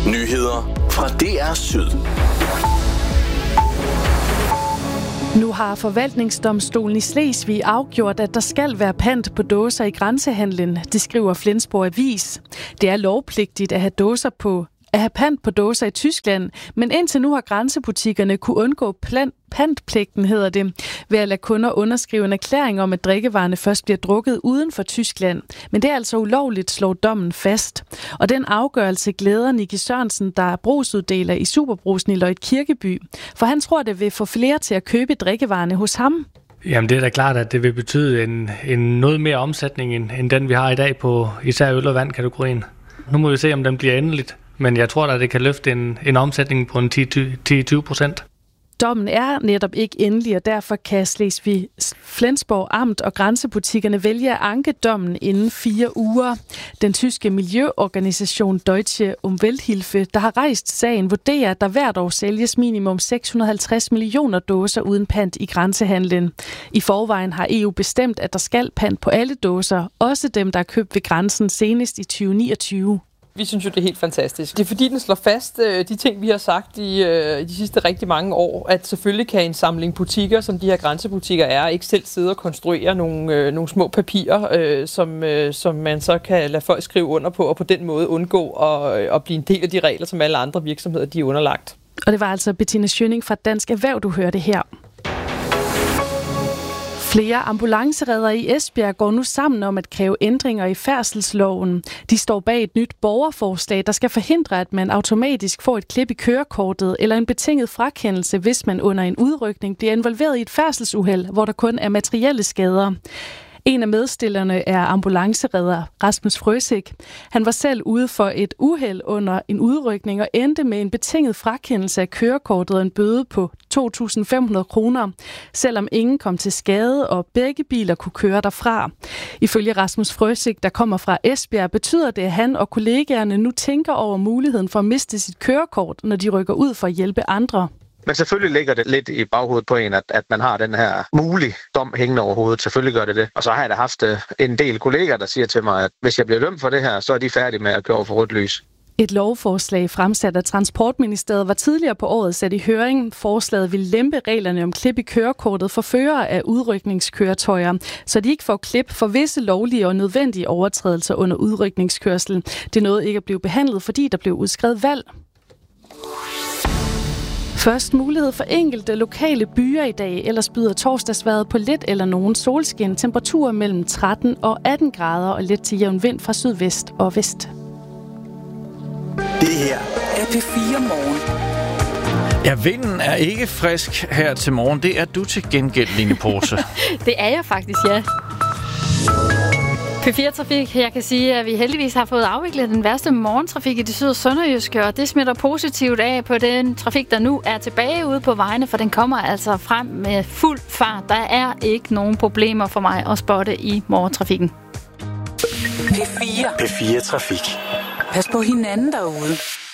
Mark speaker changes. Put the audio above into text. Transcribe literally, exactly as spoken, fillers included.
Speaker 1: Nyheder fra D R Syd.
Speaker 2: Nu har forvaltningsdomstolen i Slesvig afgjort, at der skal være pant på dåser i grænsehandlen, det skriver Flensborg Avis. Det er lovpligtigt at have dåser på at have pant på dåser i Tyskland, men indtil nu har grænsebutikkerne kunne undgå plan- pantpligten, hedder det, ved at lade kunder underskrive en erklæring om, at drikkevarerne først bliver drukket uden for Tyskland. Men det er altså ulovligt, slår dommen fast. Og den afgørelse glæder Nicky Sørensen, der er brugsuddeler i Superbrugsen i Løjt Kirkeby, for han tror, det vil få flere til at købe drikkevarerne hos ham.
Speaker 3: Jamen det er da klart, at det vil betyde en, en noget mere omsætning, end, end den vi har i dag på især øl- og vand-kategorien. Nu må vi se, om den bliver endeligt. Men jeg tror da, det kan løfte en, en omsætning på en ti til tyve procent.
Speaker 2: Dommen er netop ikke endelig, og derfor kan Slesvig, Flensborg Amt og grænsebutikkerne vælge at anke dommen inden fire uger. Den tyske miljøorganisation Deutsche Umwelthilfe, der har rejst sagen, vurderer, at der hvert år sælges minimum seks hundrede og halvtreds millioner dåser uden pant i grænsehandlen. I forvejen har E U bestemt, at der skal pant på alle dåser, også dem, der er købt ved grænsen senest i tyve niogtyve.
Speaker 4: Vi synes jo, det er helt fantastisk. Det er fordi, den slår fast øh, de ting, vi har sagt i øh, de sidste rigtig mange år, at selvfølgelig kan en samling butikker, som de her grænsebutikker er, ikke selv sidde og konstruere nogle, øh, nogle små papirer, øh, som, øh, som man så kan lade folk skrive under på, og på den måde undgå at, at blive en del af de regler, som alle andre virksomheder de er underlagt.
Speaker 2: Og det var altså Bettina Schønning fra Dansk Erhverv, du hørte her. Flere ambulancereddere i Esbjerg går nu sammen om at kræve ændringer i færdselsloven. De står bag et nyt borgerforslag, der skal forhindre, at man automatisk får et klip i kørekortet eller en betinget frakendelse, hvis man under en udrykning bliver involveret i et færdselsuheld, hvor der kun er materielle skader. En af medstillerne er ambulanceredder Rasmus Frøsik. Han var selv ude for et uheld under en udrykning og endte med en betinget frakendelse af kørekortet og en bøde på to tusind fem hundrede kroner, selvom ingen kom til skade og begge biler kunne køre derfra. Ifølge Rasmus Frøsik, der kommer fra Esbjerg, betyder det, at han og kollegaerne nu tænker over muligheden for at miste sit kørekort, når de rykker ud for at hjælpe andre.
Speaker 5: Men selvfølgelig ligger det lidt i baghovedet på en, at, at man har den her mulig dom hængende over hovedet. Selvfølgelig gør det det. Og så har jeg da haft en del kolleger, der siger til mig, at hvis jeg bliver dømt for det her, så er de færdige med at køre over for rødt lys.
Speaker 2: Et lovforslag fremsat af Transportministeriet var tidligere på året sat i høring. Forslaget vil lempe reglerne om klip i kørekortet for førere af udrykningskøretøjer, så de ikke får klip for visse lovlige og nødvendige overtrædelser under udrykningskørsel. Det nåede ikke at blive behandlet, fordi der blev udskrevet valg. Først mulighed for enkelte lokale byer i dag, ellers byder torsdagsvejret på lidt eller nogen solskin, temperaturer mellem tretten og atten grader og let til jævn vind fra sydvest og vest.
Speaker 1: Det her er P fire Morgen.
Speaker 6: Ja, vinden er ikke frisk her til morgen. Det er du til gengæld, Line Porse.
Speaker 7: Det er jeg faktisk, ja. P fire Trafik, jeg kan sige, at vi heldigvis har fået afviklet den værste morgentrafik i det syd- og sønderjyske, og det smitter positivt af på den trafik, der nu er tilbage ude på vejene, for den kommer altså frem med fuld fart. Der er ikke nogen problemer for mig at spotte i morgentrafikken.
Speaker 1: P fire. P fire Trafik.
Speaker 8: Pas på hinanden derude.